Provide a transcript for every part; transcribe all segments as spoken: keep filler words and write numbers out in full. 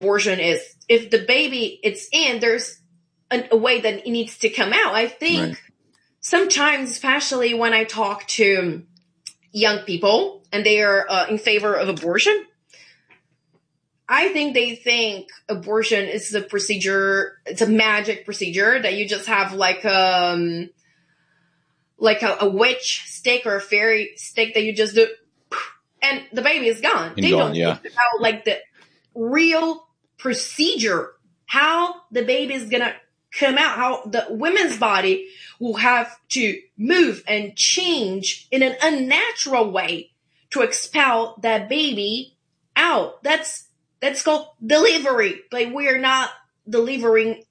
abortion is. If the baby it's in, there's a, a way that it needs to come out. I think right. sometimes, especially when I talk to young people and they are uh, in favor of abortion, I think they think abortion is a procedure, it's a magic procedure that you just have like um like a, a witch stick or a fairy stick that you just do and the baby is gone. And they gone, don't yeah. think about like the real procedure, how the baby is gonna come out, how the women's body will have to move and change in an unnatural way to expel that baby out. That's That's called delivery. Like, we are not delivering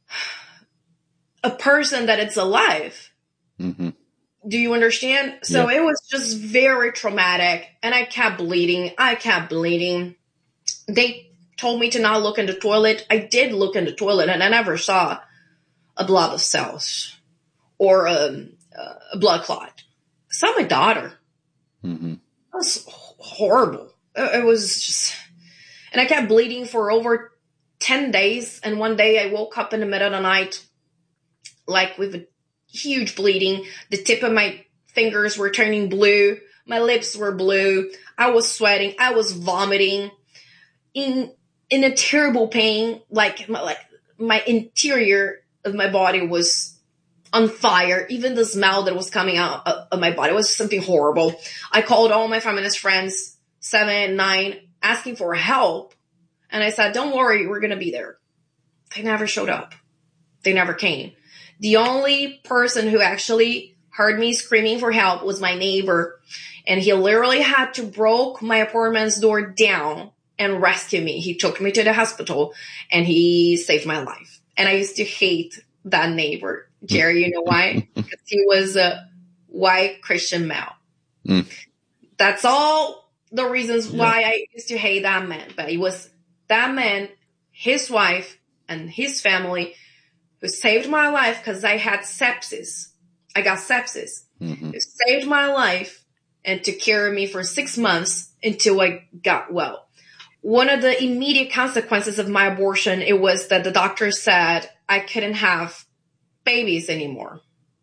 a person that it's alive. Mm-hmm. Do you understand? So yeah. It was just very traumatic. And I kept bleeding. I kept bleeding. They told me to not look in the toilet. I did look in the toilet and I never saw a blob of cells or a, a blood clot. I saw my daughter. Mm-hmm. It was horrible. It was just... And I kept bleeding for over ten days. And one day I woke up in the middle of the night, like with a huge bleeding. The tip of my fingers were turning blue. My lips were blue. I was sweating. I was vomiting in, in a terrible pain. Like, my, like my interior of my body was on fire. Even the smell that was coming out of my body was something horrible. I called all my feminist friends, seven, nine, asking for help. And I said, don't worry, we're going to be there. They never showed up. They never came. The only person who actually heard me screaming for help was my neighbor. And he literally had to break my apartment's door down and rescue me. He took me to the hospital and he saved my life. And I used to hate that neighbor. Jerry, you know why? Because he was a white Christian male. Mm. That's all. The reasons yeah. why I used to hate that man. But it was that man, his wife, and his family who saved my life because I had sepsis. I got sepsis. Mm-hmm. Who saved my life and took care of me for six months until I got well. One of the immediate consequences of my abortion, it was that the doctor said I couldn't have babies anymore.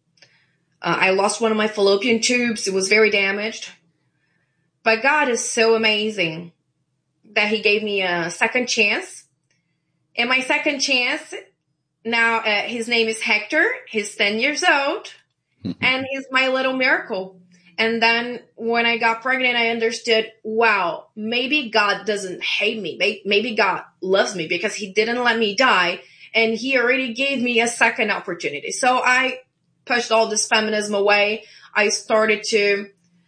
Uh, I lost one of my fallopian tubes. It was very damaged. But God is so amazing that he gave me a second chance. And my second chance, now uh, his name is Hector. He's ten years old. And he's my little miracle. And then when I got pregnant, I understood, wow, maybe God doesn't hate me. Maybe God loves me because he didn't let me die. And he already gave me a second opportunity. So I pushed all this feminism away. I started to...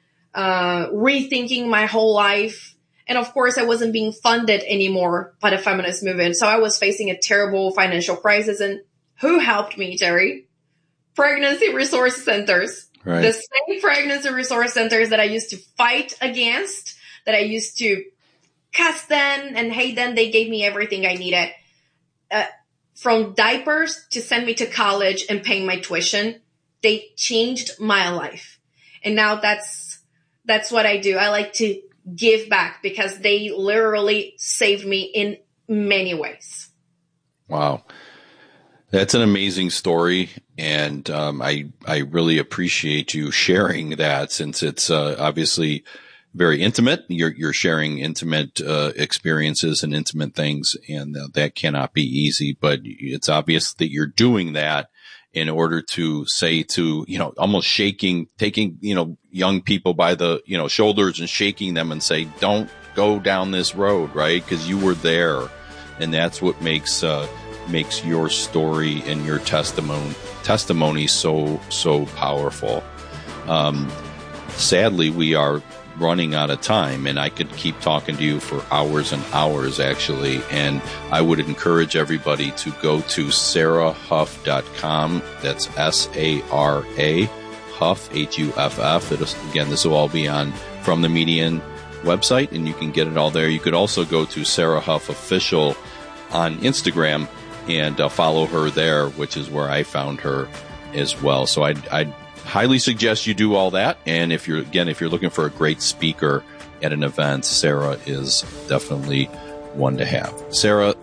Uh, rethinking my whole life. And of course, I wasn't being funded anymore by the feminist movement. So I was facing a terrible financial crisis. And who helped me, Jerry? Pregnancy resource centers. Right. The same pregnancy resource centers that I used to fight against, that I used to cuss them and hate them. They gave me everything I needed. Uh, from diapers to send me to college and paying my tuition. They changed my life. And now that's That's what I do. I like to give back because they literally saved me in many ways. Wow. That's an amazing story. And um, I, I really appreciate you sharing that since it's uh, obviously very intimate. You're, you're sharing intimate uh, experiences and intimate things, and uh, that cannot be easy. But it's obvious that you're doing that in order to say to, you know, almost shaking, taking, you know, young people by the, you know, shoulders and shaking them and say, don't go down this road, right? Because you were there. And that's what makes, uh, makes your story and your testimony, testimony so, so powerful. Um, sadly, we are running out of time, and I could keep talking to you for hours and hours, actually. And I would encourage everybody to go to sarah huff dot com. That's S A R A, Huff, H U F F. It'll, again, this will all be on From the Median website, and you can get it all there. You could also go to Sarah Huff Official on Instagram and uh, follow her there, which is where I found her as well. So I'd, I'd highly suggest you do all that. And if you're, again, if you're looking for a great speaker at an event, Sarah is definitely one to have. Sarah,